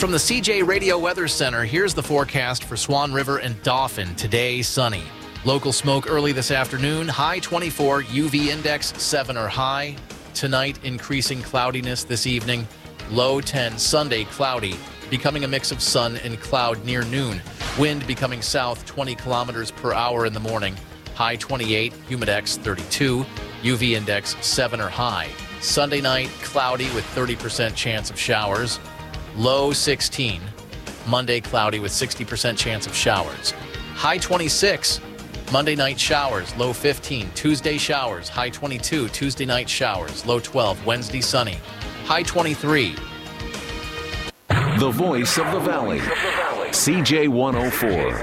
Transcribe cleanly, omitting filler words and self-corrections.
from the CJ Radio Weather Center, here's the forecast for Swan River and Dauphin. Today, sunny. Local smoke early this afternoon, high 24, UV index 7 or high. Tonight, increasing cloudiness this evening, low 10. Sunday, cloudy, becoming a mix of sun and cloud near noon. Wind becoming south 20 kilometers per hour in the morning, high 28, humidex 32, UV index 7 or high. Sunday night, cloudy with 30% chance of showers, low 16. Monday, cloudy with 60% chance of showers, high 26. Monday night showers, low 15. Tuesday showers, high 22. Tuesday night showers, low 12. Wednesday sunny, high 23. The voice of the Valley, CJ 104.